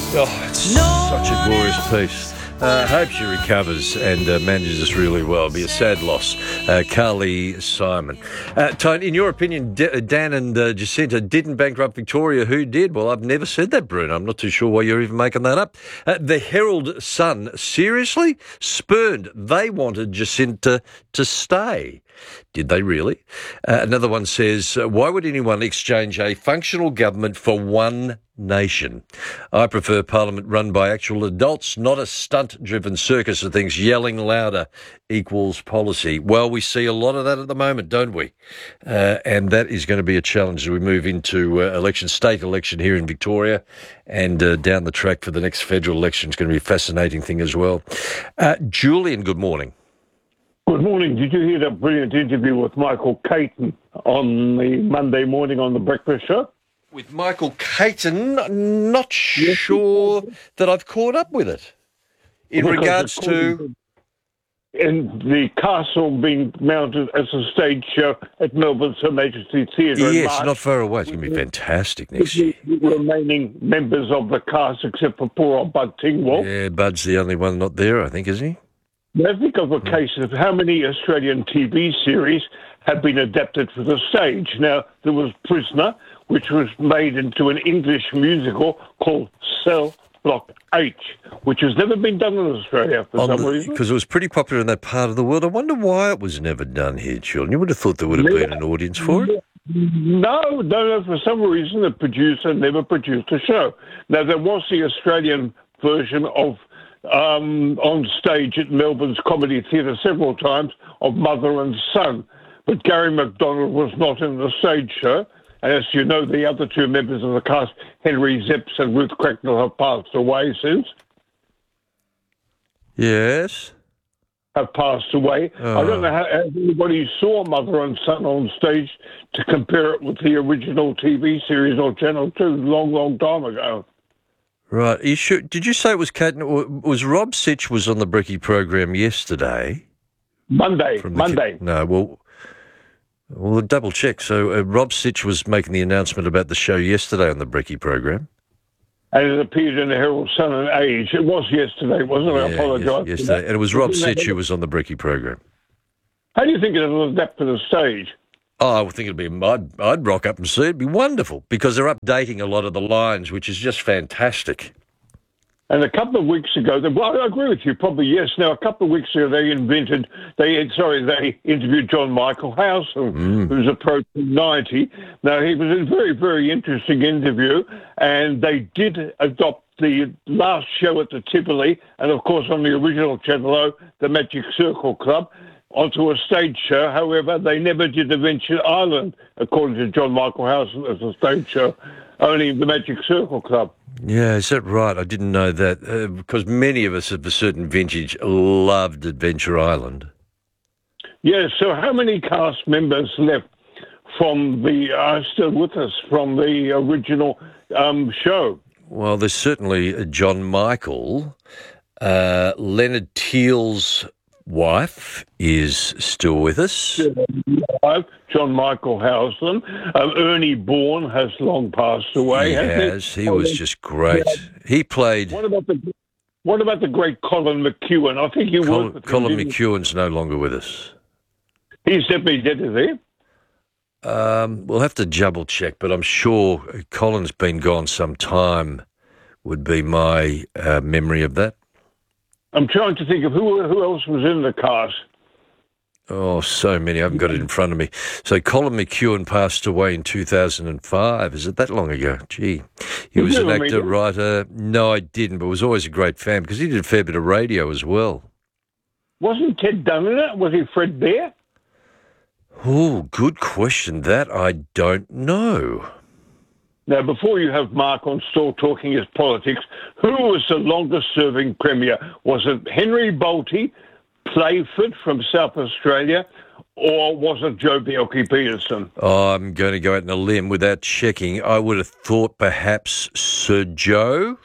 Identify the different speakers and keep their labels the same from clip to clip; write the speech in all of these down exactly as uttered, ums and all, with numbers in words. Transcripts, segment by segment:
Speaker 1: Oh, it's such a glorious piece. Uh, hope she recovers and uh, manages really well. It'll be a sad loss. Uh, Carly Simon. Uh, Tony, in your opinion, D- Dan and uh, Jacinta didn't bankrupt Victoria. Who did? Well, I've never said that, Bruno. I'm not too sure why you're even making that up. Uh, the Herald Sun, seriously? Spurned. They wanted Jacinta to stay. Did they really? Uh, another one says, uh, why would anyone exchange a functional government for one nation? I prefer Parliament run by actual adults, not a stunt-driven circus of things yelling louder equals policy. Well, we see a lot of that at the moment, don't we? Uh, and that is going to be a challenge as we move into uh, election, state election here in Victoria, and uh, down the track for the next federal election. It's going to be a fascinating thing as well. Uh, Julian, good morning.
Speaker 2: Good morning. Did you hear that brilliant interview with Michael Caton on the Monday morning on the Breakfast Show?
Speaker 1: With Michael Caton, not sure that I've caught up with it. In
Speaker 2: Because
Speaker 1: regards to...
Speaker 2: And the castle being mounted as a stage show at Melbourne's Her Majesty Theatre.
Speaker 1: Yes, not far away. It's going to be fantastic next year.
Speaker 2: The remaining members of the cast, except for poor old Bud Tingwell.
Speaker 1: Yeah, Bud's the only one not there, I think, isn't he?
Speaker 2: Now, think of a case of how many Australian T V series have been adapted for the stage. Now, there was Prisoner, which was made into an English musical called Cell Block H, which has never been done in Australia for
Speaker 1: On
Speaker 2: some
Speaker 1: the,
Speaker 2: reason.
Speaker 1: Because it was pretty popular in that part of the world. I wonder why it was never done here, children. You would have thought there would have been an audience for it.
Speaker 2: No, no, no. For some reason, the producer never produced a show. Now, there was the Australian version of um, on stage at Melbourne's Comedy Theatre several times of Mother and Son, but Gary McDonald was not in the stage show. And as you know, the other two members of the cast, Henry Zepps and Ruth Cracknell, have passed away since.
Speaker 1: Yes.
Speaker 2: Have passed away.
Speaker 1: Oh.
Speaker 2: I don't know how anybody saw Mother and Son on stage to compare it with the original T V series on Channel two, long, long time ago.
Speaker 1: Right. Are you sure? Did you say it was Caton? Was Rob Sitch was on the Bricky program yesterday?
Speaker 2: Monday. Monday.
Speaker 1: No, well, we'll double check. So uh, Rob Sitch was making the announcement about the show yesterday on the Bricky program.
Speaker 2: And it appeared in the Herald Sun and Age. It was yesterday, wasn't it?
Speaker 1: Yeah,
Speaker 2: I apologise.
Speaker 1: Yes, yesterday. And it was Rob Sitch who was on the Bricky program.
Speaker 2: How do you think it'll adapt to the stage?
Speaker 1: Oh, I think it'd be, I'd, I'd rock up and see it. It'd be wonderful because they're updating a lot of the lines, which is just fantastic.
Speaker 2: And a couple of weeks ago, well, I agree with you, probably yes. Now, a couple of weeks ago, they invented, they sorry, they interviewed John Michael Howson, mm. who's approaching ninety. Now, he was a very, very interesting interview, and they did adopt the last show at the Tivoli, and of course on the original Channel O, the Magic Circle Club, onto a stage show. However, they never did Adventure Island, according to John Michael Howson, as a stage show, only the Magic Circle Club.
Speaker 1: Yeah, is that right? I didn't know that, uh, because many of us of a certain vintage loved Adventure Island.
Speaker 2: Yeah, so how many cast members left from the, uh, still with us, from the original um, show?
Speaker 1: Well, there's certainly John Michael, uh, Leonard Teal's wife is still with us.
Speaker 2: John Michael Howson. Um, Ernie Bourne has long passed away.
Speaker 1: He has. He, he was just great. He played...
Speaker 2: What about the What about the great Colin McEwen? I think you
Speaker 1: Colin,
Speaker 2: worked with him.
Speaker 1: Colin McEwen's no longer with us.
Speaker 2: He's definitely dead, is he?
Speaker 1: Um, we'll have to double check, but I'm sure Colin's been gone some time, would be my uh, memory of that.
Speaker 2: I'm trying to think of who who else was in the cast.
Speaker 1: Oh, so many. I haven't got it in front of me. So Colin McEwen passed away in two thousand five. Is it that long ago? Gee. He was an actor, writer. No, I didn't, but was always a great fan because he did a fair bit of radio as well.
Speaker 2: Wasn't Ted Dunn in it? Was he Fred Bear?
Speaker 1: Oh, good question. That I don't know.
Speaker 2: Now, before you have Mark on stall talking his politics, who was the longest-serving Premier? Was it Henry Bolte, Playford from South Australia, or was it Joh Bjelke-Petersen?
Speaker 1: Oh, I'm going to go out on a limb without checking. I would have thought perhaps Sir Joh.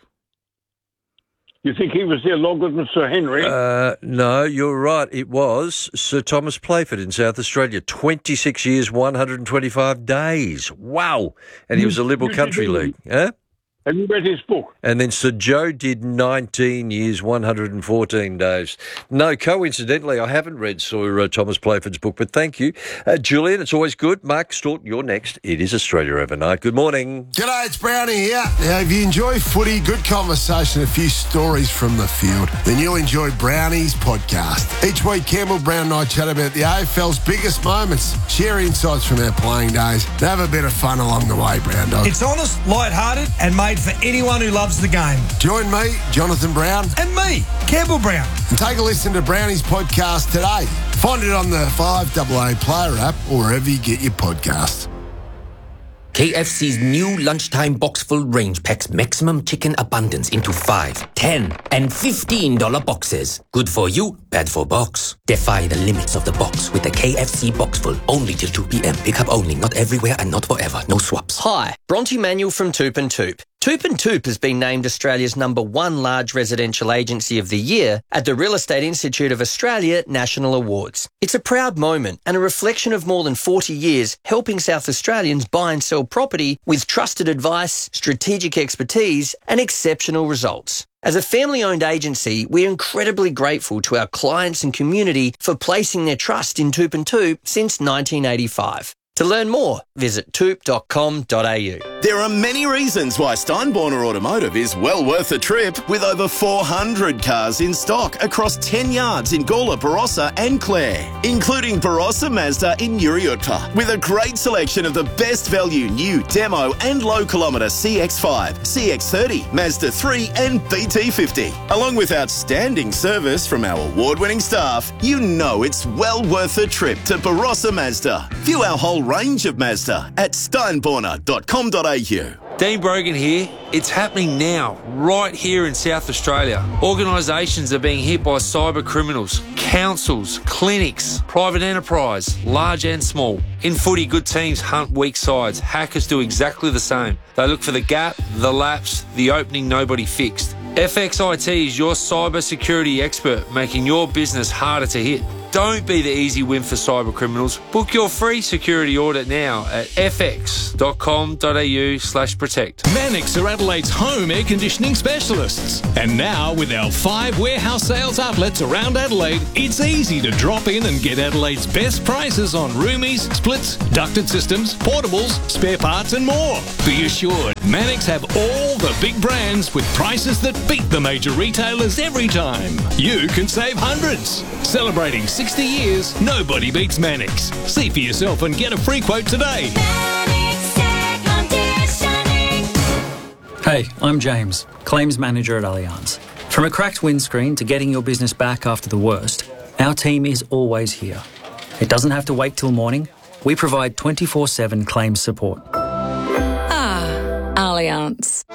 Speaker 2: You think he was there longer than Sir Henry?
Speaker 1: Uh, no, you're right. It was Sir Thomas Playford in South Australia. twenty-six years, one hundred twenty-five days. Wow. And he was a Liberal Country League. Huh?
Speaker 2: Have you read his book?
Speaker 1: And then Sir Joe did nineteen years, one hundred fourteen days. No, coincidentally, I haven't read Sir uh, Thomas Playford's book, but thank you. Uh, Julian, it's always good. Mark Staunton, you're next. It is Australia Overnight. Good morning.
Speaker 3: G'day, it's Brownie here. Now, if you enjoy footy, good conversation, a few stories from the field, then you'll enjoy Brownie's podcast. Each week, Campbell Brown and I chat about the A F L's biggest moments, share insights from our playing days, and have a bit of fun along the way, Brown Dog.
Speaker 4: It's honest, light-hearted, and made for anyone who loves the game.
Speaker 3: Join me, Jonathan Brown.
Speaker 4: And me, Campbell Brown.
Speaker 3: And take a listen to Brownie's podcast today. Find it on the five A A Player app or wherever you get your podcasts.
Speaker 5: K F C's new lunchtime box-full range packs maximum chicken abundance into five, ten, and fifteen dollar boxes. Good for you, bad for box. Defy the limits of the box with the K F C box-full. Only till two p.m. Pickup only, not everywhere and not forever. No swaps.
Speaker 6: Hi, Bronte Manuel from Toop and Toop. Toop and Toop has been named Australia's number one large residential agency of the year at the Real Estate Institute of Australia National Awards. It's a proud moment and a reflection of more than forty years helping South Australians buy and sell property with trusted advice, strategic expertise and exceptional results. As a family-owned agency, we're incredibly grateful to our clients and community for placing their trust in Toop and Toop since nineteen eighty-five. To learn more, visit toop dot com dot a u.
Speaker 7: There are many reasons why Steinborner Automotive is well worth a trip, with over four hundred cars in stock across ten yards in Gawler, Barossa and Clare, including Barossa Mazda in Uriutpa, with a great selection of the best value new demo and low kilometre C X five, C X thirty, Mazda three and B T fifty. Along with outstanding service from our award-winning staff, you know it's well worth a trip to Barossa Mazda. View our whole range of Mazda at steinborner dot com dot a u.
Speaker 8: Dean Brogan here. It's happening now, right here in South Australia. Organisations are being hit by cyber criminals, councils, clinics, private enterprise, large and small. In footy, good teams hunt weak sides. Hackers do exactly the same. They look for the gap, the lapse, the opening nobody fixed. F X I T is your cyber security expert, making your business harder to hit. Don't be the easy win for cyber criminals. Book your free security audit now at f x dot com dot a u slash protect.
Speaker 9: Mannix are Adelaide's home air conditioning specialists. And now, with our five warehouse sales outlets around Adelaide, it's easy to drop in and get Adelaide's best prices on roomies, splits, ducted systems, portables, spare parts and more. Be assured, Mannix have all the big brands with prices that beat the major retailers every time. You can save hundreds. Celebrating sixty years, nobody beats Mannix. See for yourself and get a free quote today.
Speaker 10: Hey, I'm James, Claims Manager at Allianz. From a cracked windscreen to getting your business back after the worst, our team is always here. It doesn't have to wait till morning. We provide twenty-four seven claims support.
Speaker 11: Ah, Allianz.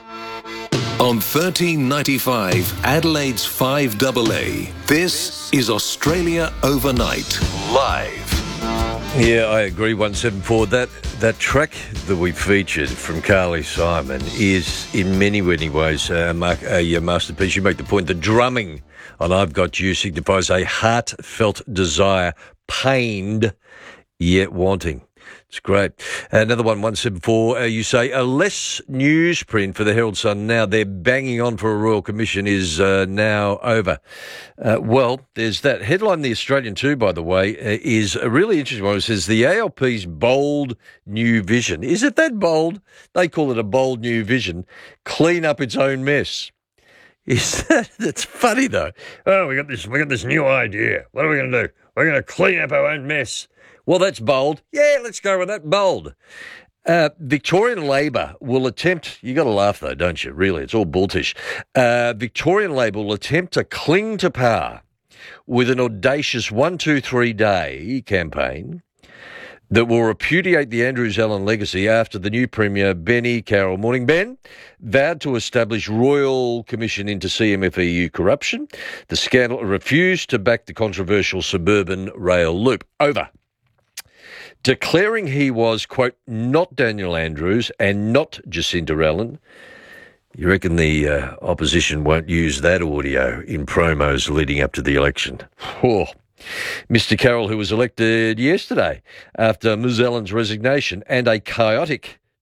Speaker 12: On thirteen ninety-five, Adelaide's five A A, this is Australia Overnight, live.
Speaker 1: Yeah, I agree, one seventy-four. That that track that we featured from Carly Simon is in many, many ways uh, mark, a masterpiece. You make the point, the drumming on I've Got You signifies a heartfelt desire, pained yet wanting. It's great. Another one, one seventy-four, uh, you say, a less newsprint for the Herald Sun now. They're banging on for a Royal Commission is uh, now over. Uh, well, there's that. Headline in The Australian too, by the way, uh, is a really interesting one. It says, the A L P's bold new vision. Is it that bold? They call it a bold new vision. Clean up its own mess. Is that, that's funny, though. Oh, we got this, we got this new idea. What are we going to do? We're going to clean up our own mess. Well, that's bold. Yeah, let's go with that. Bold. Uh, Victorian Labor will attempt, you got to laugh though, don't you? Really, it's all bulltish. Uh, Victorian Labor will attempt to cling to power with an audacious one two three day campaign that will repudiate the Andrews Allen legacy after the new Premier, Benny Carroll, morning Ben, vowed to establish Royal Commission into C M F E U corruption. The scandal refused to back the controversial suburban rail loop. Over. Declaring he was, quote, not Daniel Andrews and not Jacinta Allen. You reckon the uh, opposition won't use that audio in promos leading up to the election? Oh. Mister Carroll, who was elected yesterday after Miz Allen's resignation and a chaotic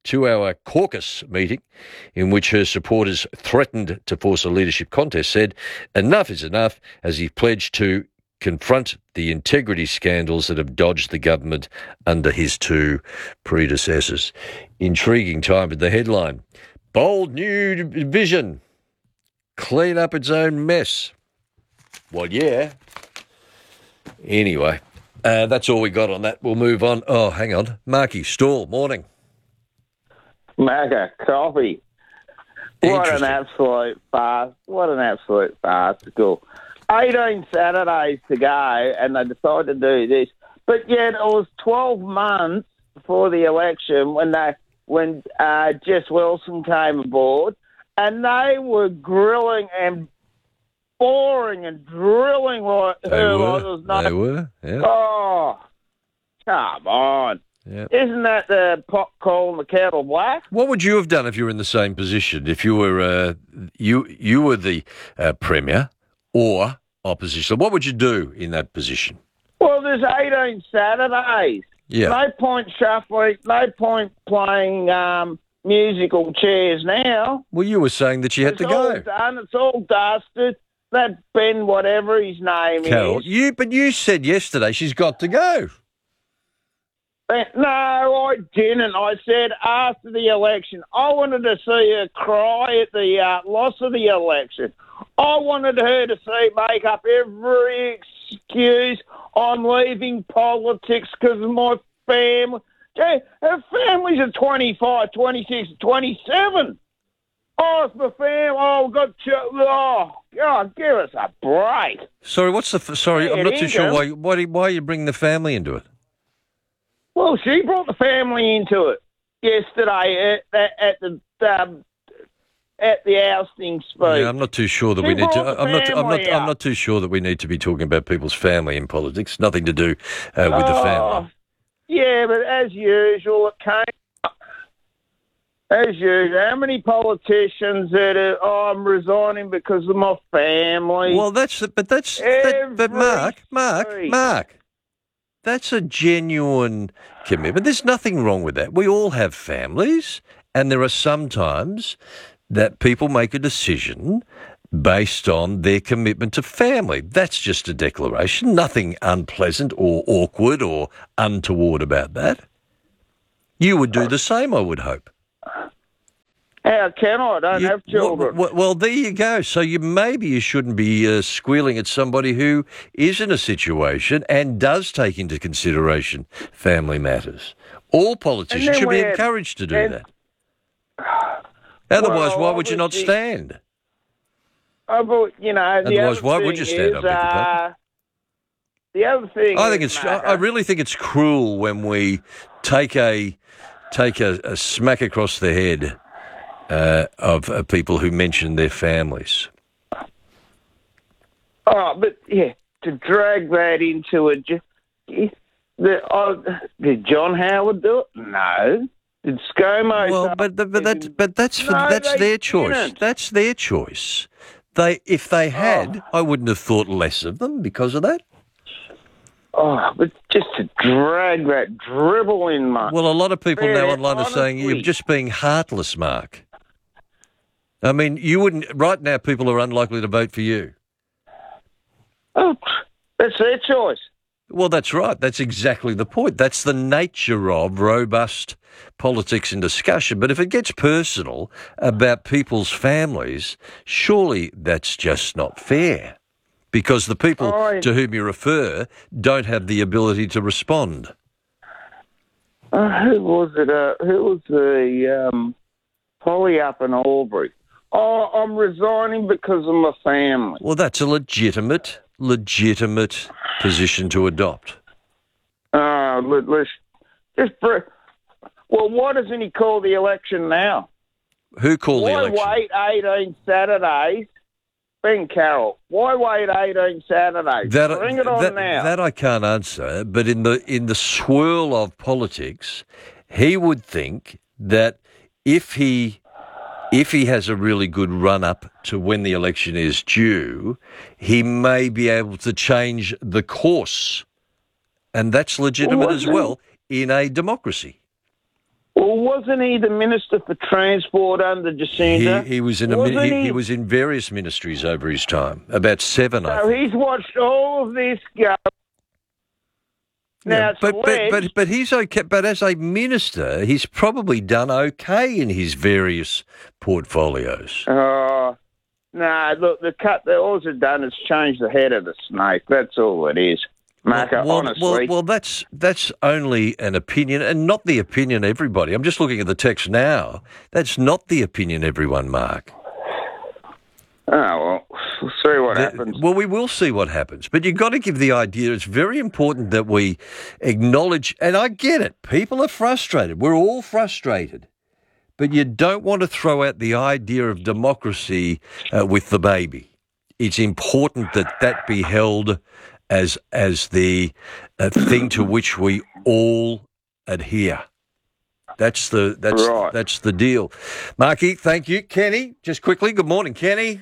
Speaker 1: two-hour caucus meeting in which her supporters threatened to force a leadership contest, said enough is enough as he pledged to confront the integrity scandals that have dodged the government under his two predecessors. Intriguing time with the headline. Bold new vision. Clean up its own mess. Well, yeah. Anyway, uh, that's all we got on that. We'll move on. Oh, hang on. Marky Stall, morning.
Speaker 13: Mega coffee. What an absolute farce. What an absolute farcical. eighteen Saturdays to go, and they decided to do this. But yet it was twelve months before the election when they, when uh, Jess Wilson came aboard, and they were grilling and boring and drilling like
Speaker 1: They
Speaker 13: her
Speaker 1: were.
Speaker 13: like there was no...
Speaker 1: They were, yeah.
Speaker 13: Oh, come on.
Speaker 1: Yep.
Speaker 13: Isn't that the pot calling the kettle black?
Speaker 1: What would you have done if you were in the same position? If you were uh, you you were the uh, premier or opposition, what would you do in that position?
Speaker 13: Well, there's eighteen Saturdays.
Speaker 1: Yeah.
Speaker 13: No point shuffling. No point playing um, musical chairs now.
Speaker 1: Well, you were saying that you had
Speaker 13: It's
Speaker 1: to
Speaker 13: all
Speaker 1: go.
Speaker 13: done. It's all dusted. That Ben, whatever his name
Speaker 1: Carol,
Speaker 13: is.
Speaker 1: you but you said yesterday she's got to go.
Speaker 13: Ben- No, I didn't. I said after the election, I wanted to see her cry at the uh, loss of the election. I wanted her to see make up every excuse. I'm leaving politics because of my family. Gee, her families are twenty-five, twenty-six, twenty-seven. Oh, it's my family. Oh, we've got to, oh, God, give us a break.
Speaker 1: Sorry, what's the f- sorry?
Speaker 13: Yeah,
Speaker 1: I'm not too sure
Speaker 13: Ingham.
Speaker 1: why why do- why you bring the family into it.
Speaker 13: Well, she brought the family into it yesterday at, at, at the um, at the ousting speech.
Speaker 1: Yeah, I'm not too sure that
Speaker 13: She
Speaker 1: we need to.
Speaker 13: brought the
Speaker 1: I'm not. I'm not.
Speaker 13: family
Speaker 1: I'm
Speaker 13: up.
Speaker 1: not too sure that we need to be talking about people's family in politics. Nothing to do uh, with the
Speaker 13: Oh,
Speaker 1: family.
Speaker 13: Yeah, but as usual, it came up. As usual, how many politicians that are, oh, I'm resigning because of my family?
Speaker 1: Well, that's but that's that, but Mark, Mark,
Speaker 13: Every
Speaker 1: Mark, that's a genuine commitment. There's nothing wrong with that. We all have families, and there are some times that people make a decision based on their commitment to family. That's just a declaration. Nothing unpleasant or awkward or untoward about that. You would do the same, I would hope.
Speaker 13: How can I? I don't
Speaker 1: You-
Speaker 13: have children.
Speaker 1: Well, well, there you go. So you maybe you shouldn't be uh, squealing at somebody who is in a situation and does take into consideration family matters. All politicians
Speaker 13: then
Speaker 1: should be
Speaker 13: we had-
Speaker 1: encouraged to do
Speaker 13: and-
Speaker 1: that. Otherwise,
Speaker 13: Well,
Speaker 1: why would you not
Speaker 13: obviously-
Speaker 1: stand?
Speaker 13: Oh, but, you know, the
Speaker 1: Otherwise,
Speaker 13: other
Speaker 1: why
Speaker 13: thing
Speaker 1: would you stand
Speaker 13: is,
Speaker 1: up, beg your pardon?
Speaker 13: uh, the other thing
Speaker 1: I think
Speaker 13: is,
Speaker 1: it's.
Speaker 13: Mark,
Speaker 1: I I really think it's cruel when we take a take a, a smack across the head uh, of uh, people who mention their families.
Speaker 13: Oh, but yeah, to drag that into it. ju- The, oh, did John Howard do it? No. Did ScoMo?
Speaker 1: Well, but but, but that's but that's for,
Speaker 13: No,
Speaker 1: that's
Speaker 13: they
Speaker 1: their choice.
Speaker 13: didn't.
Speaker 1: That's their choice. They if they had, I wouldn't have thought less of them because of that.
Speaker 13: Oh, but just to drag that dribble in, mate.
Speaker 1: Well, a lot of people now
Speaker 13: Yeah,
Speaker 1: online are saying you're
Speaker 13: honestly.
Speaker 1: just being heartless, Mark. I mean, you wouldn't. Right now, people are unlikely to vote for you.
Speaker 13: Oh, that's their choice.
Speaker 1: Well, that's right. That's exactly the point. That's the nature of robust politics and discussion. But if it gets personal about people's families, surely that's just not fair. Because the people
Speaker 13: I-
Speaker 1: to whom you refer don't have the ability to respond.
Speaker 13: Uh, who was it? Uh, who was the um, Polly up in Albury? Oh, I'm resigning because of my family.
Speaker 1: Well, that's a legitimate, legitimate position to adopt.
Speaker 13: Uh, let, let's just. Br- well, why doesn't he call the election now?
Speaker 1: Who called the
Speaker 13: Why
Speaker 1: election?
Speaker 13: wait eighteen Saturdays? Ben Carroll, why wait eighteen Saturdays?
Speaker 1: That,
Speaker 13: Bring it on
Speaker 1: that,
Speaker 13: now.
Speaker 1: that I can't answer, but in the in the swirl of politics, he would think that if he if he has a really good run up to when the election is due, he may be able to change the course, and that's legitimate as
Speaker 13: Wasn't-
Speaker 1: well in a democracy.
Speaker 13: Well, wasn't he the Minister for Transport under Jacinda?
Speaker 1: He, he was in a,
Speaker 13: Wasn't
Speaker 1: he,
Speaker 13: he?
Speaker 1: he was in various ministries over his time, about seven, I
Speaker 13: So
Speaker 1: think.
Speaker 13: he's watched all of this go. Now,
Speaker 1: Yeah,
Speaker 13: it's
Speaker 1: but, but
Speaker 13: alleged-
Speaker 1: but but he's okay. But as a minister, he's probably done okay in his various portfolios.
Speaker 13: Oh, no, look, the cut, the, all it's done is change the head of the snake. That's all it is, Marco,
Speaker 1: well,
Speaker 13: honestly.
Speaker 1: well, well, that's that's only an opinion, and not the opinion of everybody. I'm just looking at the text now. That's not the opinion of everyone, Mark.
Speaker 13: Oh, well, we'll see what
Speaker 1: The-
Speaker 13: happens.
Speaker 1: Well, we will see what happens. But you've got to give the idea, it's very important that we acknowledge, and I get it, people are frustrated. We're all frustrated. But you don't want to throw out the idea of democracy uh, with the baby. It's important that that be held as, as the uh, thing to which we all adhere. That's the that's
Speaker 13: Right.
Speaker 1: that's the deal. Marky, thank you. Kenny, just quickly, good morning, Kenny.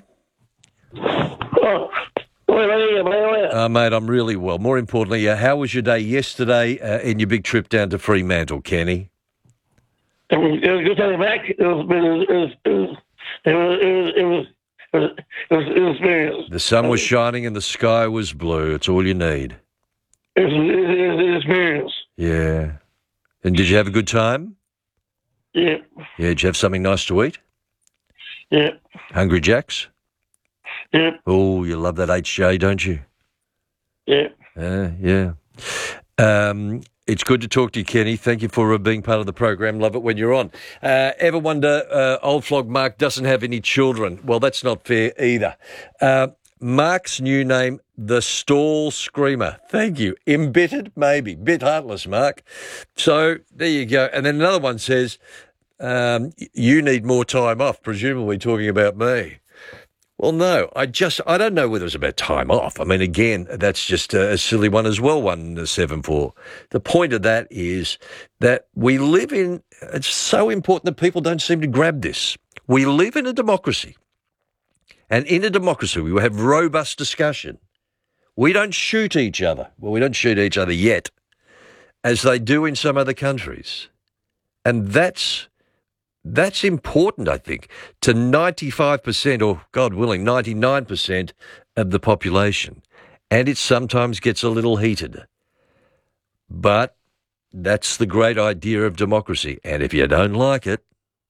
Speaker 1: Uh, mate, I'm really well. More importantly, uh, how was your day yesterday uh, in your big trip down to Fremantle, Kenny?
Speaker 14: It was, it was good to be back. It was, it was, it was, it was, it was, it was, it was, it was, it was experience.
Speaker 1: The sun was shining and the sky was blue. It's all you need.
Speaker 14: It was, it was an experience.
Speaker 1: Yeah. And did you have a good time?
Speaker 14: Yeah,
Speaker 1: Yeah. Did you have something nice to eat?
Speaker 14: yeah,
Speaker 1: Hungry Jacks?
Speaker 14: yeah,
Speaker 1: Oh, you love that H J, don't you?
Speaker 14: yeah.
Speaker 1: Uh, yeah. Um, it's good to talk to you, Kenny. Thank you for uh, being part of the program. Love it when you're on. Uh, ever wonder, uh, old flog Mark doesn't have any children? Well, that's not fair either. Uh, Mark's new name, the Stall Screamer. Thank you. Embittered? Maybe. Bit heartless, Mark. So there you go. And then another one says, um, you need more time off, presumably talking about me. Well, no, I just, I don't know whether it's about time off. I mean, again, that's just a, a silly one as well, one seven four. The point of that is that we live in, it's so important that people don't seem to grab this. We live in a democracy. And in a democracy, we have robust discussion. We don't shoot each other. Well, we don't shoot each other yet, as they do in some other countries. And that's That's important, I think, to ninety-five percent or, God willing, ninety-nine percent of the population. And it sometimes gets a little heated. But that's the great idea of democracy. And if you don't like it,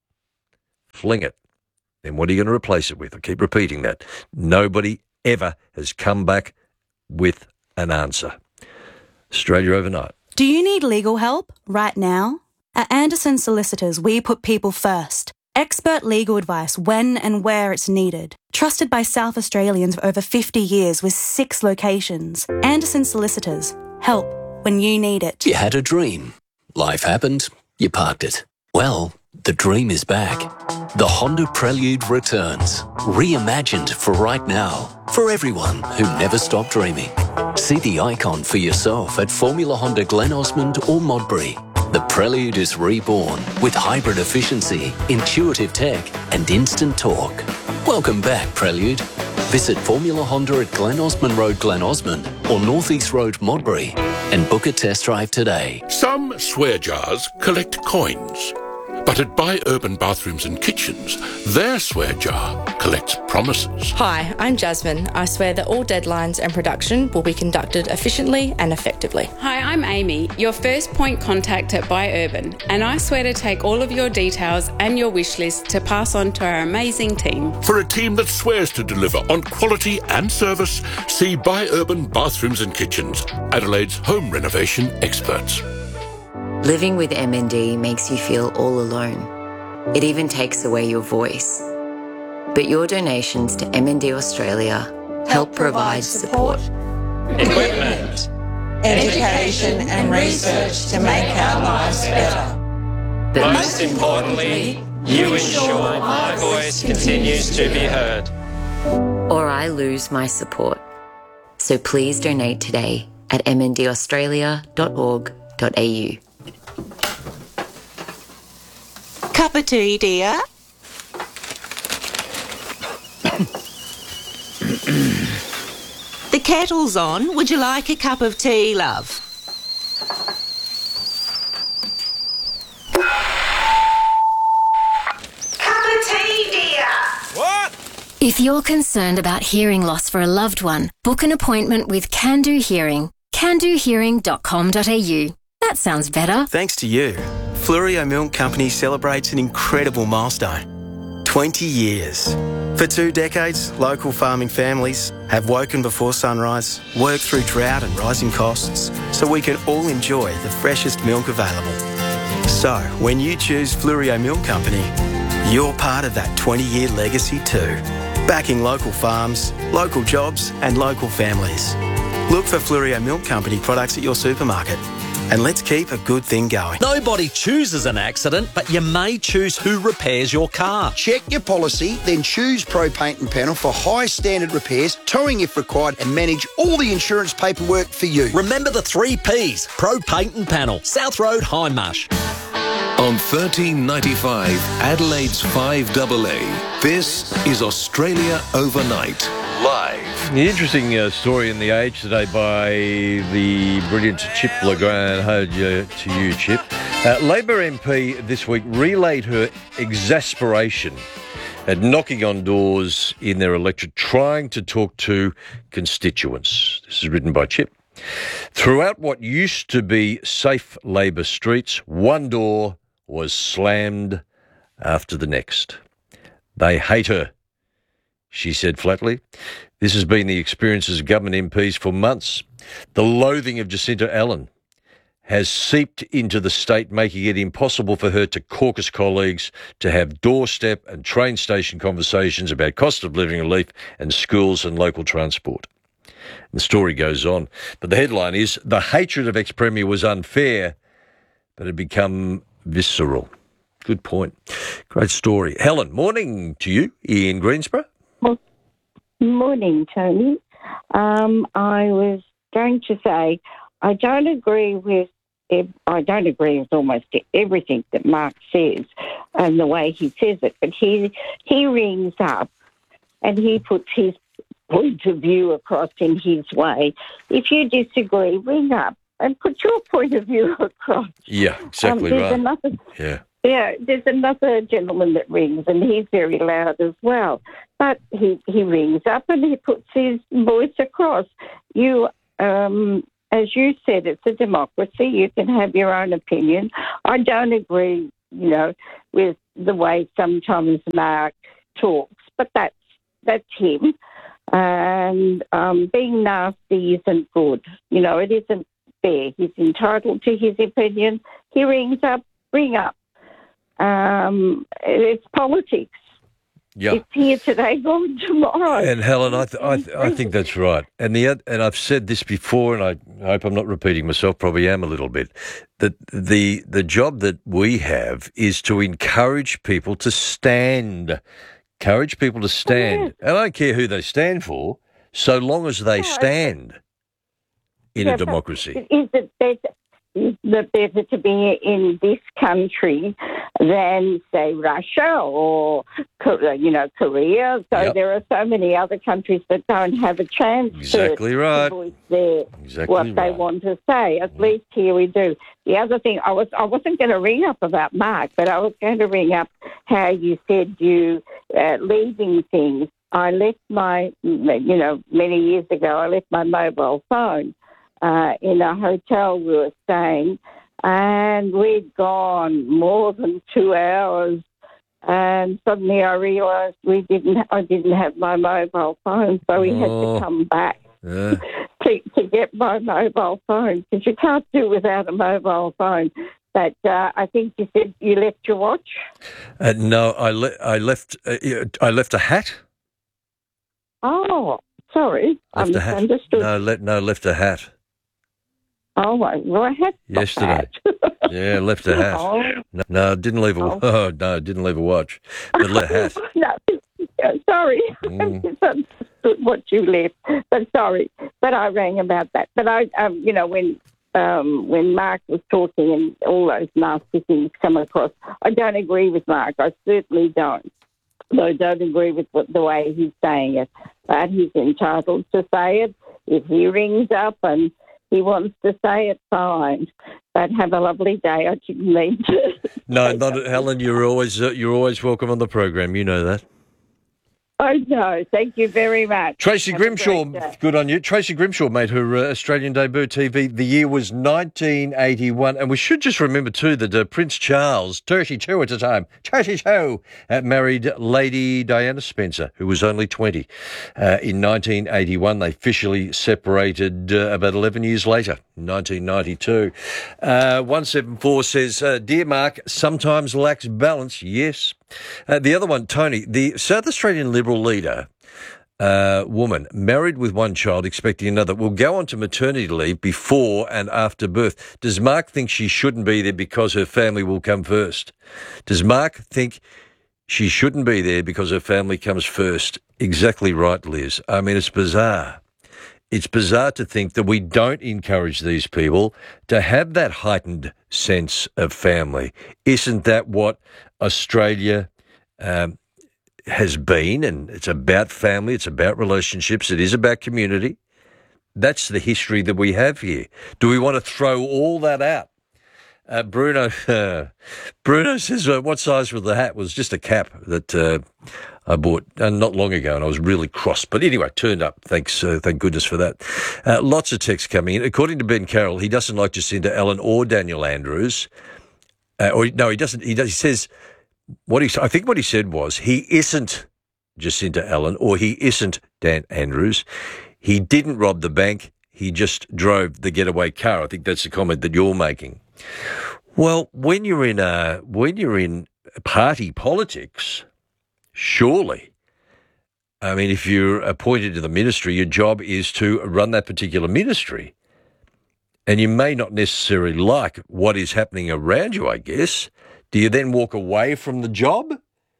Speaker 1: fling it. Then what are you going to replace it with? I keep repeating that. Nobody ever has come back with an answer. Australia overnight.
Speaker 15: Do you need legal help right now? At Anderson Solicitors, we put people first. Expert legal advice when and where it's needed. Trusted by South Australians for over fifty years with six locations. Anderson Solicitors. Help when you need it.
Speaker 16: You had a dream. Life happened. You parked it. Well, the dream is back. The Honda Prelude returns. Reimagined for right now. For everyone who never stopped dreaming. See the icon for yourself at Formula Honda Glen Osmond or Modbury. The Prelude is reborn with hybrid efficiency, intuitive tech and instant torque. Welcome back, Prelude. Visit Formula Honda at Glen Osmond Road, Glen Osmond or North East Road, Modbury and book a test drive today.
Speaker 17: Some swear jars collect coins. But at Buy Urban Bathrooms and Kitchens, their swear jar collects promises.
Speaker 18: Hi, I'm Jasmine. I swear that all deadlines and production will be conducted efficiently and effectively.
Speaker 19: Hi, I'm Amy, your first point contact at Buy Urban, and I swear to take all of your details and your wish list to pass on to our amazing team.
Speaker 17: For a team that swears to deliver on quality and service, see Buy Urban Bathrooms and Kitchens, Adelaide's home renovation experts.
Speaker 20: Living with M N D makes you feel all alone. It even takes away your voice. But your donations to M N D Australia help provide support,
Speaker 21: equipment, education and research to make our lives better.
Speaker 22: But most importantly, you ensure my voice continues to be heard.
Speaker 20: Or I lose my support. So please donate today at m n d australia dot org dot a u.
Speaker 21: Cup of tea, dear? The kettle's on. Would you like a cup of tea, love?
Speaker 2: you're concerned about hearing loss for a loved one, book an appointment with Can Do Hearing. can do hearing dot com dot a u. That sounds better.
Speaker 4: Thanks to you, Fluorio Milk Company celebrates an incredible milestone. twenty years. For two decades, local farming families have woken before sunrise, worked through drought and rising costs, so we can all enjoy the freshest milk available. So, when you choose Fluorio Milk Company, you're part of that twenty-year legacy too. Backing local farms, local jobs and local families. Look for Fluorio Milk Company products at your supermarket. And let's keep a good thing going.
Speaker 23: Nobody chooses an accident, but you may choose who repairs your car.
Speaker 24: Check your policy, then choose Pro Paint and Panel for high standard repairs, towing if required, and manage all the insurance paperwork for you.
Speaker 23: Remember the three Ps. Pro Paint and Panel. South Road, Hindmarsh.
Speaker 12: On thirteen ninety-five, Adelaide's five A A, this is Australia Overnight, live.
Speaker 1: The interesting uh, story in The Age today by the brilliant Chip Legrand. Hello to you, Chip. Uh, Labor M P this week relayed her exasperation at knocking on doors in their electorate, trying to talk to constituents. This is written by Chip. Throughout what used to be safe Labor streets, one door was slammed after the next. They hate her, she said flatly. This has been the experiences of government M Ps for months. The loathing of Jacinta Allen has seeped into the state, making it impossible for her to caucus colleagues to have doorstep and train station conversations about cost of living relief and schools and local transport. The story goes on. But the headline is, the hatred of ex-Premier was unfair, but had become visceral. Good point. Great story. Helen, morning to you in Greensborough.
Speaker 25: Well, morning, Tony. Um, I was going to say, I don't agree with, I don't agree with almost everything that Mark says and the way he says it, but he, he rings up and he puts his point of view across in his way. If you disagree, ring up and put your point of view across.
Speaker 1: Yeah, exactly
Speaker 25: um, there's
Speaker 1: right.
Speaker 25: Another,
Speaker 1: yeah.
Speaker 25: Yeah, there's another gentleman that rings and he's very loud as well. But he, he rings up and he puts his voice across. You, um, as you said, it's a democracy. You can have your own opinion. I don't agree, you know, with the way sometimes Mark talks, but that's, that's him. And um, being nasty isn't good. You know, it isn't fair. He's entitled to his opinion. He rings up, ring up. Um, it's politics.
Speaker 1: Yeah.
Speaker 25: It's here today, gone tomorrow.
Speaker 1: And Helen, I, th- I, th- I think that's right. And the and I've said this before, and I hope I'm not repeating myself. Probably am a little bit. That the the job that we have is to encourage people to stand. Encourage people to stand. And I don't care who they stand for, so long as they stand in
Speaker 25: yeah,
Speaker 1: a democracy.
Speaker 25: Is it better? Is it better to be in this country than, say, Russia or, you know, Korea? So
Speaker 1: Yep.
Speaker 25: there are so many other countries that don't have a chance
Speaker 1: Exactly
Speaker 25: to,
Speaker 1: right.
Speaker 25: to voice their,
Speaker 1: Exactly
Speaker 25: what they
Speaker 1: right.
Speaker 25: want to say. At least here we do. The other thing, I was I wasn't going to ring up about Mark, but I was going to ring up how you said you uh, leaving things. I left my, you know, many years ago, I left my mobile phone uh, in a hotel we were staying, and we'd gone more than two hours, and suddenly I realised we didn't. I didn't have my mobile phone, so we had
Speaker 1: Oh.
Speaker 25: to come back
Speaker 1: Yeah.
Speaker 25: to, to get my mobile phone, because you can't do without a mobile phone. But uh, I think you said you left your watch.
Speaker 1: Uh, no, I, le- I left. Uh, I left a hat.
Speaker 25: Oh, sorry, I
Speaker 1: Left a hat.
Speaker 25: misunderstood.
Speaker 1: No, le- no, left a hat
Speaker 25: Oh, well, I had got
Speaker 1: yesterday.
Speaker 25: that.
Speaker 1: Yeah, left a hat.
Speaker 25: Oh.
Speaker 1: No, no, didn't leave a.
Speaker 25: Oh.
Speaker 1: Oh no, didn't leave a watch, but le- hat.
Speaker 25: No, yeah, sorry,
Speaker 1: Mm.
Speaker 25: I misunderstood what you left. But sorry, but I rang about that. But I, um, you know, when um, when Mark was talking and all those nasty things come across, I don't agree with Mark. I certainly don't. I don't agree with what, the way he's saying it. But he's entitled to say it. If he rings up and he wants to say it, fine. But have a lovely day. I didn't mean to.
Speaker 1: No, not Helen. You're always uh, you're always welcome on the program. You know that.
Speaker 25: I know. Thank you very much.
Speaker 1: Tracy
Speaker 25: Have a
Speaker 1: Grimshaw,
Speaker 25: great day.
Speaker 1: good on you. Tracy Grimshaw made her uh, Australian debut T V. The year was nineteen eighty-one. And we should just remember, too, that uh, Prince Charles, thirty-two at the time, thirty-two, uh, married Lady Diana Spencer, who was only twenty. Uh, in nineteen eighty-one, they officially separated uh, about eleven years later, in nineteen ninety-two. Uh, one seven four says, uh, Dear Mark, sometimes lacks balance, yes. Uh, the other one, Tony, the South Australian Liberal leader, uh, woman, married with one child, expecting another, will go on to maternity leave before and after birth. Does Mark think she shouldn't be there because her family will come first? Does Mark think she shouldn't be there because her family comes first? Exactly right, Liz. I mean, it's bizarre. It's bizarre to think that we don't encourage these people to have that heightened sense of family. Isn't that what Australia um, has been? And it's about family, it's about relationships, it is about community. That's the history that we have here. Do we want to throw all that out? Uh, Bruno uh, Bruno says, uh, what size was the hat? It was just a cap that uh, I bought uh, not long ago, and I was really cross. But anyway, turned up. Thanks, uh, thank goodness for that. Uh, lots of texts coming in. According to Ben Carroll, he doesn't like Jacinda Allen or Daniel Andrews. Uh, or no, he doesn't. He does. He says what he. I think what he said was he isn't Jacinda Allen or he isn't Dan Andrews. He didn't rob the bank. He just drove the getaway car. I think that's the comment that you're making. Well, when you're in a when you're in party politics, surely, I mean, if you're appointed to the ministry, your job is to run that particular ministry, and you may not necessarily like what is happening around you. I guess. Do you then walk away from the job?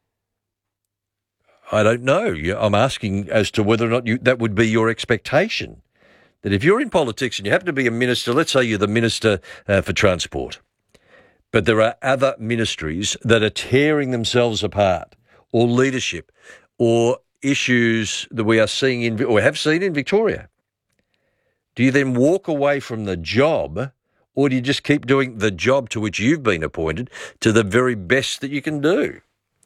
Speaker 1: I don't know. I'm asking as to whether or not you, that would be your expectation. That if you're in politics and you happen to be a minister, let's say you're the Minister uh, for Transport, but there are other ministries that are tearing themselves apart, or leadership, or issues that we are seeing in or have seen in Victoria. Do you then walk away from the job, or do you just keep doing the job to which you've been appointed to the very best that you can do?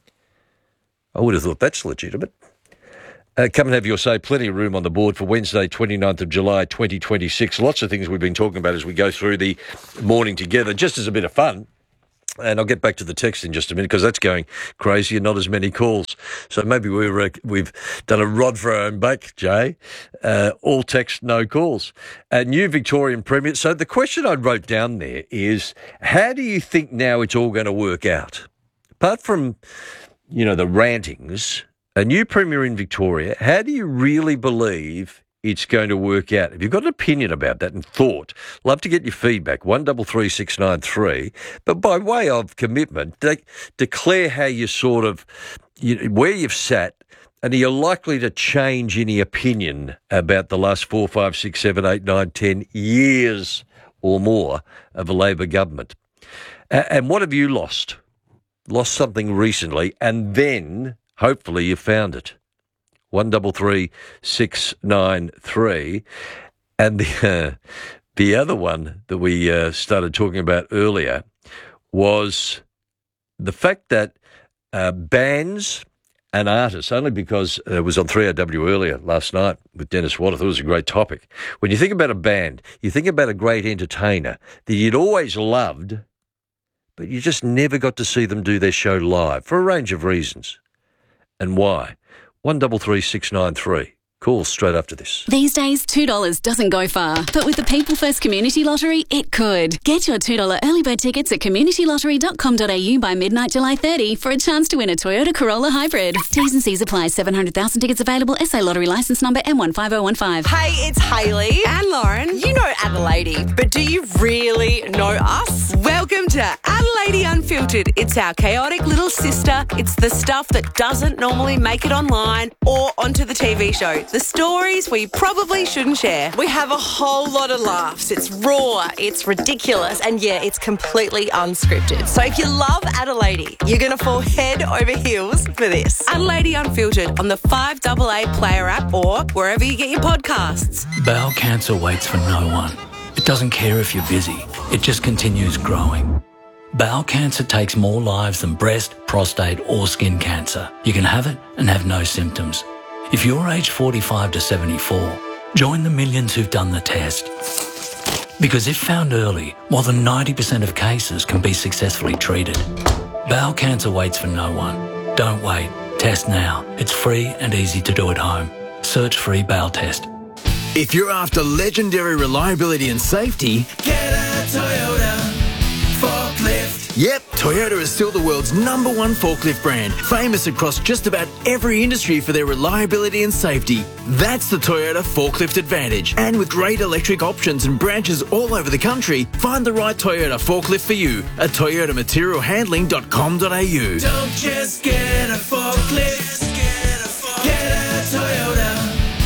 Speaker 1: I would have thought that's legitimate. Uh, come and have your say. Plenty of room on the board for Wednesday, twenty-ninth of July, twenty twenty-six. Lots of things we've been talking about as we go through the morning together, just as a bit of fun. And I'll get back to the text in just a minute because that's going crazy and not as many calls. So maybe we're, uh, we've done a rod for our own back, Jay. Uh, all text, no calls. A new Victorian Premier. So the question I wrote down there is, how do you think now it's all going to work out? Apart from, you know, the rantings, a new Premier in Victoria, how do you really believe it's going to work out? If you've got an opinion about that and thought, love to get your feedback, one double three six nine three. But by way of commitment, de- declare how you sort of, you know, where you've sat, and are you likely to change any opinion about the last four, five, six, seven, eight, nine, ten years or more of a Labor government? A- and what have you lost? Lost something recently, and then hopefully you found it. One double three six nine three, and the uh, the other one that we uh, started talking about earlier was the fact that uh, bands and artists, only because it was on three R W earlier last night with Dennis Watt, I thought it was a great topic. When you think about a band, you think about a great entertainer that you'd always loved, but you just never got to see them do their show live for a range of reasons. And why? One double three six nine three. Call straight after this.
Speaker 3: These days, two dollars doesn't go far, but with the People First Community Lottery, it could. Get your two dollars early bird tickets at community lottery dot com dot a u by midnight July thirtieth for a chance to win a Toyota Corolla Hybrid. T's and C's apply. seven hundred thousand tickets available. S A Lottery licence number M one five oh one five.
Speaker 5: Hey, it's Hayley and Lauren. You know Adelaide, but do you really know us? Welcome to Adelaide Unfiltered. It's our chaotic little sister. It's the stuff that doesn't normally make it online or onto the T V show. The stories we probably shouldn't share. We have a whole lot of laughs. It's raw, it's ridiculous, and yeah, it's completely unscripted. So if you love Adelaide, you're going to fall head over heels for this. Adelaide Unfiltered on the five A A Player app or wherever you get your podcasts.
Speaker 6: Bowel cancer waits for no one. It doesn't care if you're busy. It just continues growing. Bowel cancer takes more lives than breast, prostate or skin cancer. You can have it and have no symptoms. If you're aged forty-five to seventy-four, join the millions who've done the test. Because if found early, more than ninety percent of cases can be successfully treated. Bowel cancer waits for no one. Don't wait. Test now. It's free and easy to do at home. Search free bowel test.
Speaker 7: If you're after legendary reliability and safety, get a Toyota forklift. Yep, Toyota is still the world's number one forklift brand, famous across just about every industry for their reliability and safety. That's the Toyota Forklift Advantage. And with great electric options and branches all over the country, find the right Toyota forklift for you at toyota material handling dot com dot a u. Don't just get a forklift, get a, forklift. Get a Toyota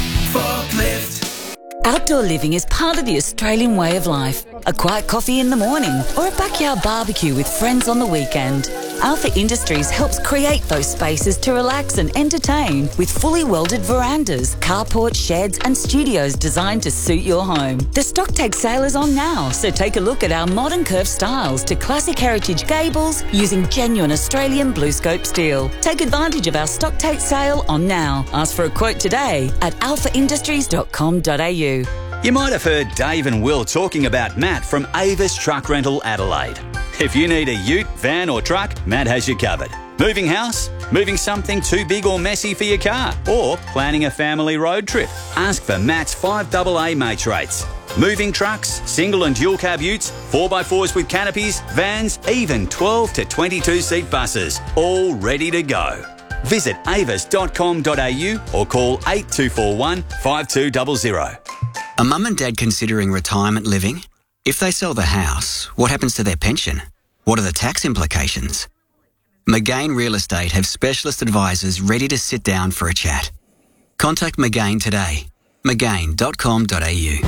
Speaker 7: forklift.
Speaker 8: Outdoor living is part of the Australian way of life. A quiet coffee in the morning or a backyard barbecue with friends on the weekend. Alpha Industries helps create those spaces to relax and entertain with fully welded verandas, carports, sheds and studios designed to suit your home. The Stocktake sale is on now, so take a look at our modern curved styles to classic heritage gables using genuine Australian blue scope steel. Take advantage of our Stocktake sale on now. Ask for a quote today at alpha industries dot com dot a u.
Speaker 9: You might have heard Dave and Will talking about Matt from Avis Truck Rental Adelaide. If you need a ute, van or truck, Matt has you covered. Moving house? Moving something too big or messy for your car? Or planning a family road trip? Ask for Matt's five double A mates rates. Moving trucks, single and dual cab utes, four by fours with canopies, vans, even twelve to twenty-two seat buses. All ready to go. Visit avis dot com dot a u or call eight two four one, five two zero zero.
Speaker 10: Are mum and dad considering retirement living? If they sell the house, what happens to their pension? What are the tax implications? McGain Real Estate have specialist advisors ready to sit down for a chat. Contact McGain today. mcgain dot com dot a u.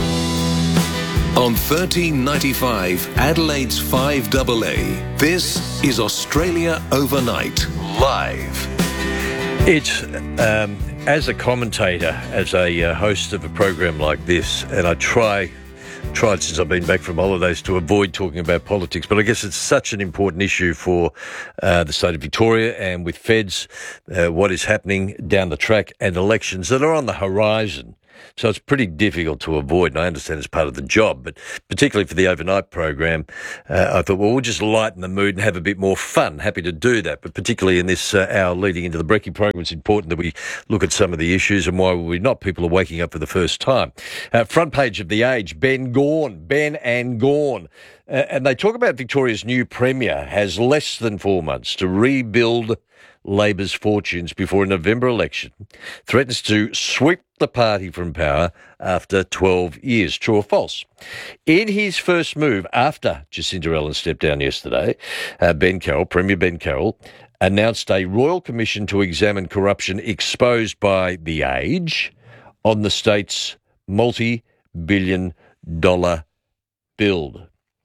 Speaker 12: On thirteen ninety-five, Adelaide's five double A, this is Australia Overnight, live.
Speaker 1: It's, um, as a commentator, as a uh, host of a program like this, and I try, tried since I've been back from holidays to avoid talking about politics, but I guess it's such an important issue for uh, the state of Victoria and with feds, uh, what is happening down the track and elections that are on the horizon. So it's pretty difficult to avoid, and I understand it's part of the job, but particularly for the overnight program, uh, I thought, well, we'll just lighten the mood and have a bit more fun. Happy to do that, but particularly in this uh, hour leading into the Brekkie program, it's important that we look at some of the issues and why we're not. People are waking up for the first time. Uh, front page of The Age, Ben Gawn, Ben and Gawn. Uh, and they talk about Victoria's new Premier has less than four months to rebuild Labor's fortunes before a November election, threatens to sweep the party from power after twelve years. True or false? In his first move after Jacinta Ardern stepped down yesterday, uh, Ben Carroll, Premier Ben Carroll, announced a royal commission to examine corruption exposed by The Age on the state's multi-billion dollar build.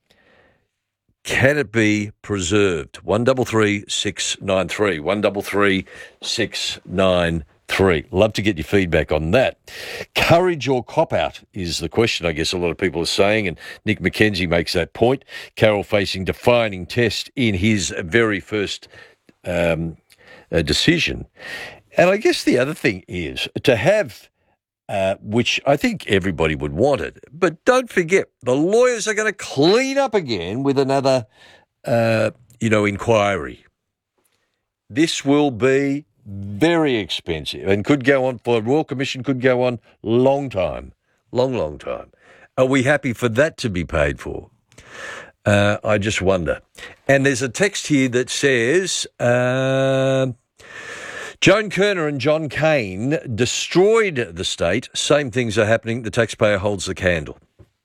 Speaker 1: Can it be preserved? One double three six nine three. One double three six nine three. Love to get your feedback on that. Courage or cop out is the question, I guess a lot of people are saying, and Nick McKenzie makes that point. Carroll facing defining test in his very first um, uh, decision. And I guess the other thing is to have Uh, which I think everybody would want it. But don't forget, the lawyers are going to clean up again with another, uh, you know, inquiry. This will be very expensive and could go on for a Royal Commission, could go on long time, long, long time. Are we happy for that to be paid for? Uh, I just wonder. And there's a text here that says... Uh, Joan Kerner and John Cain destroyed the state. Same things are happening. The taxpayer holds the candle.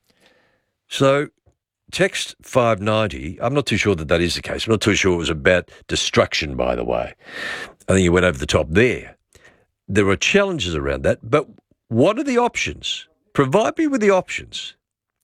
Speaker 1: So text five ninety, I'm not too sure that that is the case. I'm not too sure it was about destruction, by the way. I think you went over the top there. There are challenges around that, but what are the options? Provide me with the options.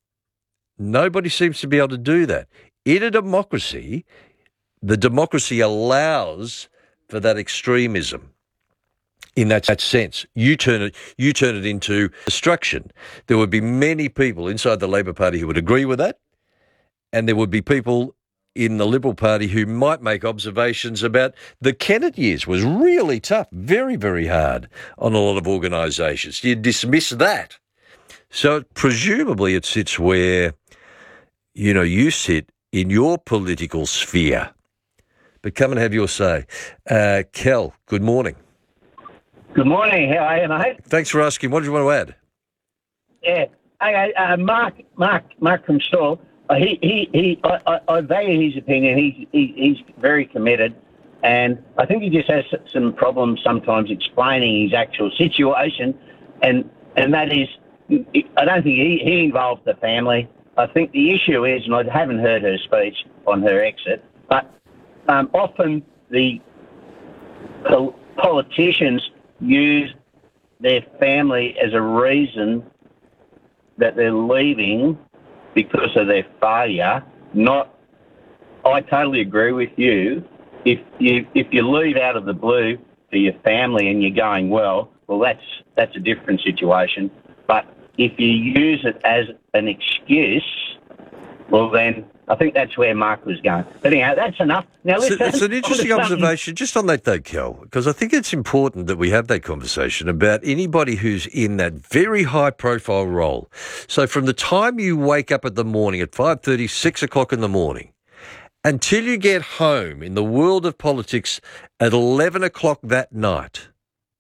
Speaker 1: Nobody seems to be able to do that. In a democracy, the democracy allows for that extremism. In that, that sense, you turn it, you turn it into destruction. There would be many people inside the Labor Party who would agree with that, and there would be people in the Liberal Party who might make observations about the Kennett years was really tough, very, very hard on a lot of organisations. You dismiss that. So presumably it sits where, you know, you sit in your political sphere. But come and have your say. Uh, Kel, good morning.
Speaker 11: Good morning. How are you, mate?
Speaker 1: Thanks for asking. What do you want to add?
Speaker 11: Yeah. Okay, uh, Mark, Mark, Mark from Stawell. Uh, he, he, he. I, I, I value his opinion. He's, he, he's very committed, and I think he just has some problems sometimes explaining his actual situation, and and that is, I don't think he, he involved the family. I think the issue is, and I haven't heard her speech on her exit, but um, often the pol- politicians use their family as a reason that they're leaving because of their failure. Not, I totally agree with you. If you if you leave out of the blue for your family and you're going well, well, that's that's a different situation. But if you use it as an excuse, well, then I think that's where Mark was going. But anyhow, that's enough. Now, let's
Speaker 1: It's, it's an interesting
Speaker 11: on to something-
Speaker 1: observation. Just on that, though, Kel, because I think it's important that we have that conversation about anybody who's in that very high-profile role. So from the time you wake up at the morning at five thirty, six o'clock in the morning, until you get home in the world of politics at eleven o'clock that night,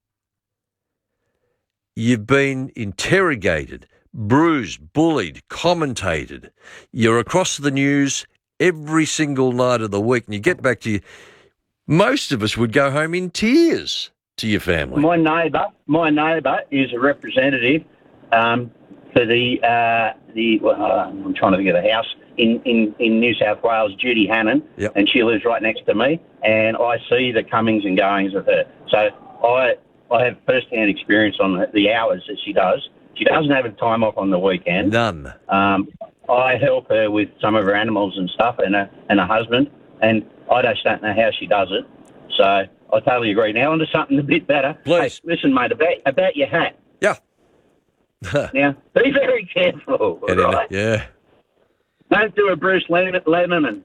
Speaker 1: you've been interrogated, bruised, bullied, commentated. You're across the news every single night of the week, and you get back to you. Most of us would go home in tears to your family.
Speaker 11: My neighbour, my neighbour is a representative um, for the uh, the. Well, uh, I'm trying to think of the house in, in, in New South Wales, Judy Hannon,
Speaker 1: yep.
Speaker 11: and she lives right next to me, and I see the comings and goings of her. So I I have first-hand experience on the, the hours that she does. She doesn't have a time off on the weekend.
Speaker 1: None.
Speaker 11: Um, I help her with some of her animals and stuff, and her, and her husband, and I just don't know how she does it. So I totally agree. Now on to something a bit better.
Speaker 1: Please.
Speaker 11: Hey, listen, mate, about, about your hat.
Speaker 1: Yeah.
Speaker 11: Now, be very careful,
Speaker 1: Get in
Speaker 11: right?
Speaker 1: it. Yeah.
Speaker 11: Don't do a Bruce Len- Lennon.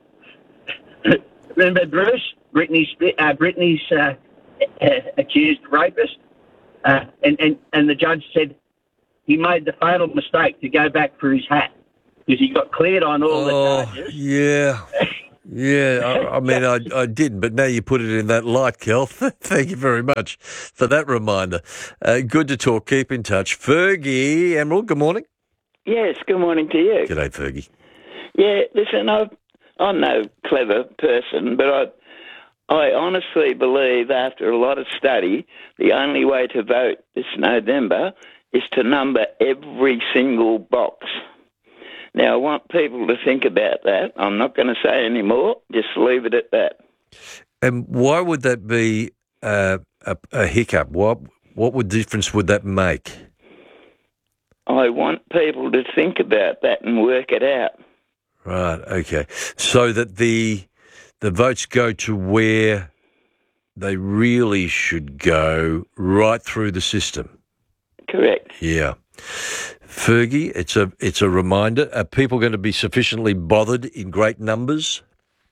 Speaker 11: Remember Bruce? Britney's, uh, Britney's uh, accused rapist? Uh, and, and, and the judge said he made the fatal mistake to go back for his hat because he got cleared on all
Speaker 1: Oh,
Speaker 11: the charges.
Speaker 1: yeah. Yeah, I, I mean, I, I didn't, but now you put it in that light, Kel. Thank you very much for that reminder. Uh, good to talk. Keep in touch. Fergie Emerald, good morning.
Speaker 13: Yes, good morning to you.
Speaker 1: G'day, Fergie.
Speaker 13: Yeah, listen, I've, I'm no clever person, but I I honestly believe after a lot of study, the only way to vote this November is to number every single box. Now, I want people to think about that. I'm not going to say any more. Just leave it at that.
Speaker 1: And why would that be uh, a, a hiccup? What what would difference would that make?
Speaker 13: I want people to think about that and work it out.
Speaker 1: Right, okay. So that the the votes go to where they really should go, right through the system.
Speaker 13: Correct.
Speaker 1: Yeah. Fergie, it's a it's a reminder. Are people going to be sufficiently bothered in great numbers?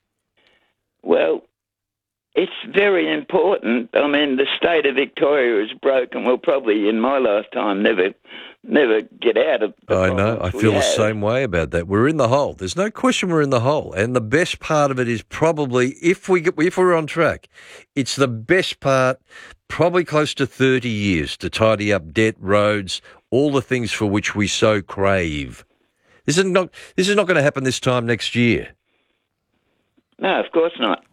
Speaker 13: Well, it's very important. I mean, the state of Victoria is broken. We'll probably, in my lifetime, never never get out of the
Speaker 1: I know. I
Speaker 13: problems we
Speaker 1: feel the
Speaker 13: have.
Speaker 1: same way about that. We're in the hole. There's no question we're in the hole. And the best part of it is probably, if, we get, if we're on track, it's the best part, probably close to thirty years to tidy up debt, roads, all the things for which we so crave. This is not, this is not going to happen this time next year.
Speaker 13: No, of course not.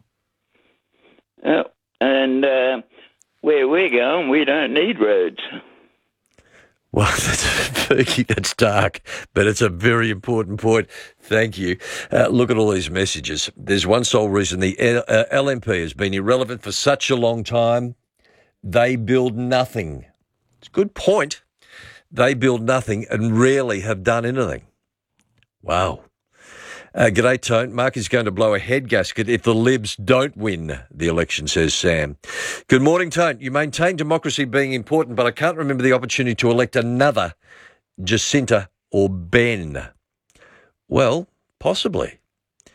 Speaker 13: Uh, and uh, where we're going, we don't need roads.
Speaker 1: Well, that's, Fergie, that's dark, but it's a very important point. Thank you. Uh, look at all these messages. There's one sole reason the L- uh, L M P has been irrelevant for such a long time. They build nothing. It's a good point. They build nothing and rarely have done anything. Wow. Uh, g'day, Tone. Mark is going to blow a head gasket if the Libs don't win the election, says Sam. Good morning, Tone. You maintain democracy being important, but I can't remember the opportunity to elect another Jacinta or Ben. Well, possibly.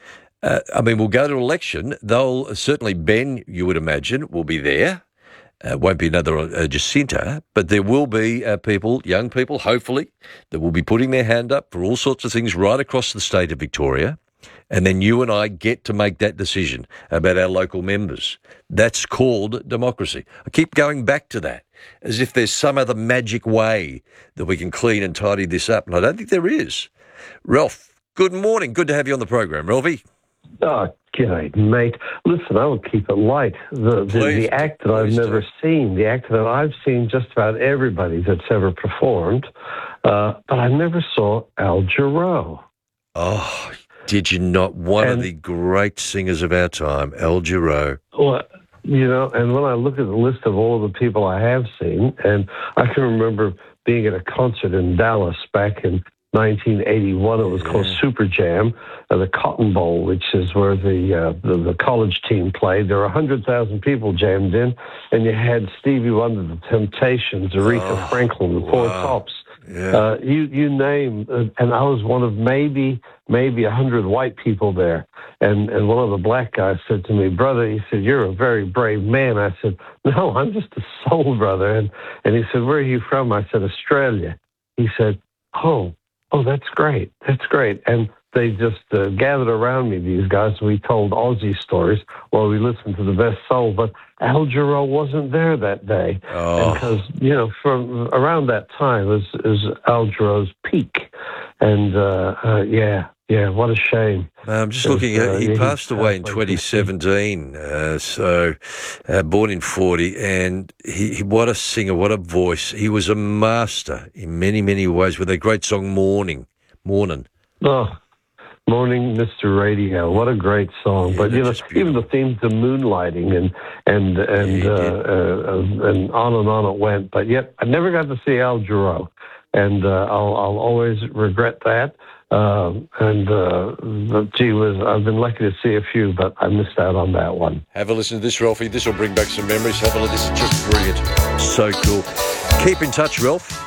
Speaker 1: Uh, I mean, we'll go to election. They'll certainly, Ben, you would imagine, will be there. Uh, won't be another uh, Jacinta, but there will be uh, people, young people, hopefully, that will be putting their hand up for all sorts of things right across the state of Victoria. And then you and I get to make that decision about our local members. That's called democracy. I keep going back to that, as if there's some other magic way that we can clean and tidy this up, and I don't think there is. Ralph, good morning. Good to have you on the program, Ralphie.
Speaker 14: Oh, g'day, mate. Listen, I will keep it light. The, the, the act that I've never do. seen, the act that I've seen just about everybody that's ever performed, uh, but I never saw Al Jarreau.
Speaker 1: Oh, did you not? One
Speaker 14: and,
Speaker 1: of the great singers of our time, Al Jarreau.
Speaker 14: Well, you know, and when I look at the list of all of the people I have seen, and I can remember being at a concert in Dallas back in nineteen eighty-one. It was yeah. called Super Jam, uh, the Cotton Bowl, which is where the, uh, the the college team played. There were one hundred thousand people jammed in, and you had Stevie Wonder, The Temptations, Aretha oh, Franklin, The Four wow. Tops. Yeah. Uh, you you name, uh, and I was one of maybe maybe a hundred white people there. And and one of the black guys said to me, "Brother," he said, "you're a very brave man." I said, "No, I'm just a soul brother." And and he said, "Where are you from?" I said, "Australia." He said, "Oh." Oh, that's great. That's great. And they just uh, gathered around me, these guys. We told Aussie stories while we listened to the best soul. But Al Jarreau wasn't there that day.
Speaker 1: Oh.
Speaker 14: Because, you know, from around that time was, was Al Jarreau's peak. And, uh, uh, yeah, yeah, what a shame.
Speaker 1: I'm just looking at, uh, he yeah, passed away in twenty seventeen, uh, so uh, born in forty, and he, he, what a singer, what a voice. He was a master in many, many ways with a great song, Morning, Morning.
Speaker 14: Oh, Morning, Mister Radio, what a great song. Yeah, but, you know, even the theme to Moonlighting and and and, yeah, uh, uh, and on and on it went. But yet, I never got to see Al Jarreau, and uh, I'll, I'll always regret that. Uh, and, uh, gee whiz, I've been lucky to see a few, but I missed out on that one.
Speaker 1: Have a listen to this, Ralphie. This will bring back some memories. Have a listen. This is just brilliant. So cool. Keep in touch, Ralph.